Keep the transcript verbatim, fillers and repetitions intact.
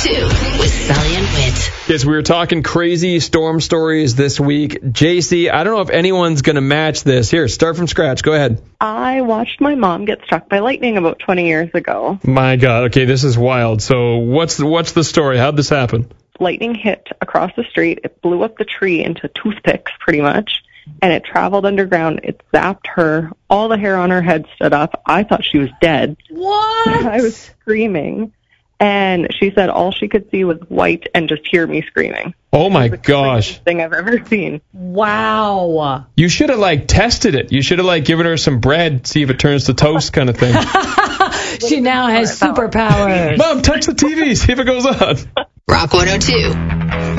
two with Sully and Whit. Yes, we were talking crazy storm stories this week. J C, I don't know if anyone's going to match this. Here, start from scratch. Go ahead. I watched my mom get struck by lightning about twenty years ago. My God. Okay, this is wild. So what's the, what's the story? How'd this happen? Lightning hit across the street. It blew up the tree into toothpicks, pretty much, and it traveled underground. It zapped her. All the hair on her head stood up. I thought she was dead. What? I was screaming, and she said all she could see was white and just hear me screaming. Oh, my It was the gosh. craziest thing I've ever seen. Wow. You should have, like, tested it. You should have, like, given her some bread, see if it turns to toast kind of thing. She now has superpowers. Mom, touch the T V, see if it goes on. Rock one oh two.